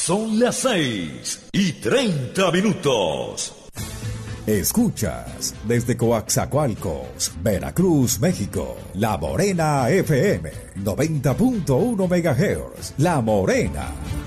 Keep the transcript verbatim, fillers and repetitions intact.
Son las seis y treinta minutos. Escuchas desde Coaxacualcos, Veracruz, México, La Morena F M, noventa punto uno megahertz. La Morena.